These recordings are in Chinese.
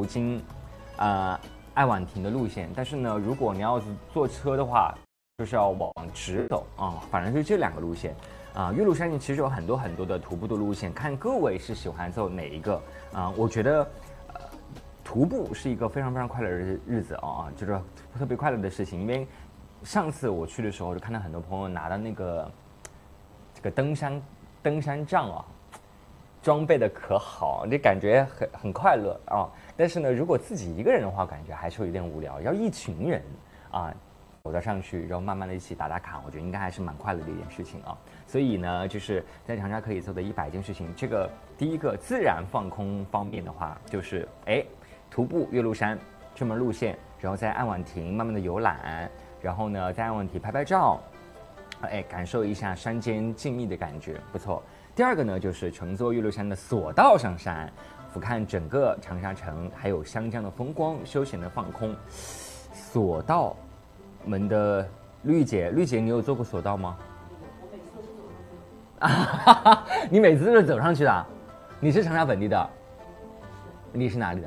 途经，爱晚亭的路线。但是呢，如果你要坐车的话，就是要往直走啊，反正就这2个路线。岳麓山其实有很多的徒步的路线，看各位是喜欢走哪一个我觉得，徒步是一个非常快乐的日子就是特别快乐的事情。因为上次我去的时候，就看到很多朋友拿到这个登山杖装备的可好，这感觉很快乐但是呢，如果自己一个人的话，感觉还是有点无聊。要一群人走到上去，然后慢慢的一起打卡，我觉得应该还是蛮快乐的一件事情所以呢，就是在长沙可以做的100件事情，这个第一个自然放空方面的话，就是徒步岳麓山这门路线，然后在爱晚亭慢慢的游览，然后呢在爱晚亭拍照，感受一下山间静谧的感觉，不错。第2个呢，就是乘坐岳麓山的索道上山，俯瞰整个长沙城，还有湘江的风光，休闲的放空。索道们的绿姐，你有做过索道吗？ 我每次都是走上去的。 你每次都是走上去的？你是长沙本地的？你是哪里的？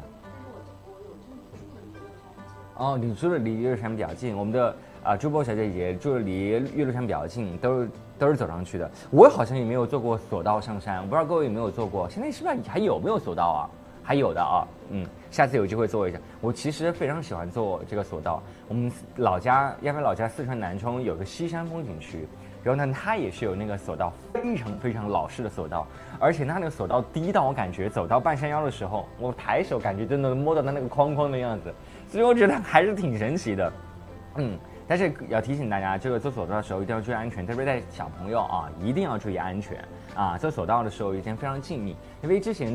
你住的离岳麓山比较近。我们的朱波小姐也住的离岳麓山比较近，都是走上去的。我好像也没有做过索道上山，我不知道各位有没有做过。现在是不是还有没有索道还有的下次有机会做一下。我其实非常喜欢做这个索道。我们亚非老家四川南充有个西山风景区，然后呢，它也是有那个索道，非常老式的索道，而且它那个索道低到我感觉走到半山腰的时候，我抬手感觉真的能摸到它那个框框的样子，所以我觉得还是挺神奇的。但是要提醒大家，这个做索道的时候一定要注意安全，特别带小朋友一定要注意安全做索道的时候一定非常静谧，因为之前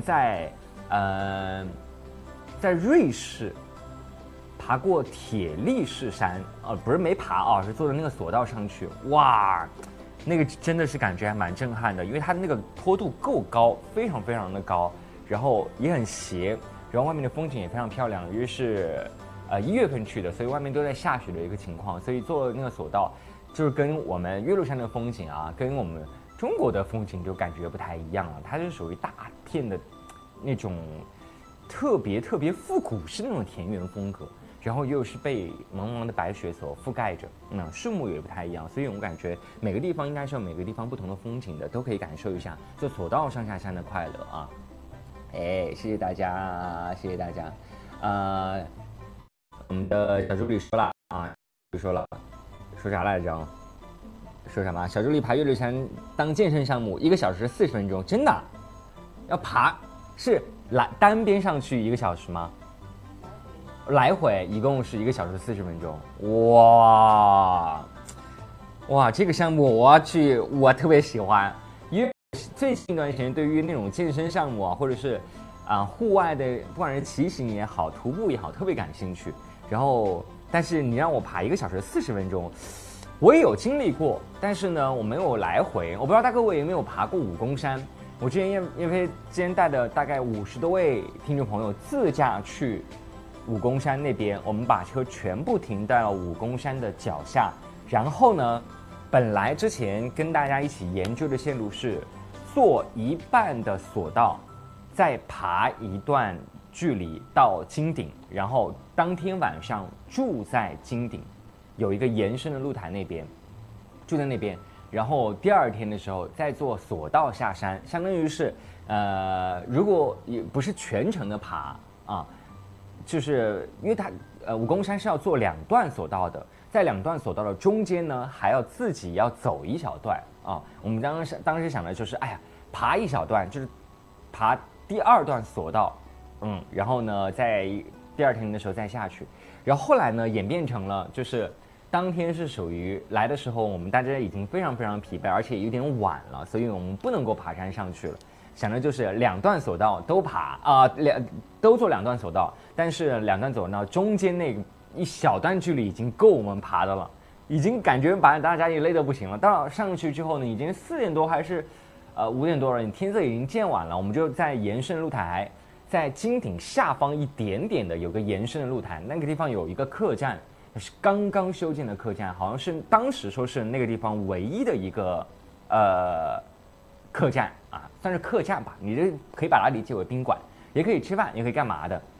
在瑞士爬过铁力士山不是没爬是坐的那个索道上去，哇，那个真的是感觉还蛮震撼的，因为它的那个坡度够高，非常的高，然后也很斜，然后外面的风景也非常漂亮，因为是1月份去的，所以外面都在下雪的一个情况，所以坐那个索道就是跟我们岳麓山的风景跟我们中国的风景就感觉不太一样了，它是属于大片的那种特别复古式那种田园风格，然后又是被茫茫的白雪所覆盖着，树木也不太一样，所以我感觉每个地方应该是有每个地方不同的风景的，都可以感受一下坐索道上下山的快乐谢谢大家，我们的小助理说了说啥来着？说什么？小助理爬岳麓山当健身项目，1个小时40分钟，真的？要爬是单边上去1个小时吗？来回一共是1个小时40分钟，哇，这个项目我特别喜欢，因为最近一段时间对于那种健身项目或者是户外的，不管是骑行也好，徒步也好，特别感兴趣。然后，但是你让我爬1个小时40分钟，我也有经历过，但是呢，我没有来回。我不知道大各位有没有爬过武功山？我之前因为之前带的大概50多位听众朋友自驾去武功山那边，我们把车全部停在了武功山的脚下，然后呢，本来之前跟大家一起研究的线路是做一半的索道，再爬一段距离到金顶，然后当天晚上住在金顶，有一个延伸的露台那边，住在那边，然后第2天的时候再坐索道下山，相当于是如果也不是全程的爬就是因为它武功山是要做2段索道的，在2段索道的中间呢，还要自己要走一小段我们当时想的就是，爬一小段，就是爬第2段索道，然后呢，在第2天的时候再下去。然后后来呢，演变成了就是当天是属于来的时候，我们大家已经非常疲惫，而且有点晚了，所以我们不能够爬山上去了。想的就是2段索道都爬都做2段索道，但是2段索道中间那一小段距离已经够我们爬的了，已经感觉把大家也累得不行了。到上去之后呢，已经4点多还是5点多了，天色已经渐晚了，我们就在延伸露台，在金顶下方一点点的有个延伸的露台，那个地方有一个客栈，是刚刚修建的客栈，好像是当时说是那个地方唯一的一个客栈算是客栈吧，你就可以把它理解为宾馆，也可以吃饭，也可以干嘛的。